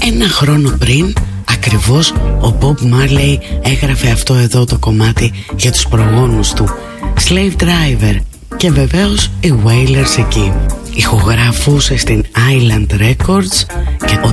Ένα χρόνο πριν ακριβώς ο Bob Marley έγραφε αυτό εδώ το κομμάτι για τους προγόνους του, Slave Driver. Και βεβαίως οι Wailers εκεί ηχογραφούσε στην Island Records και ο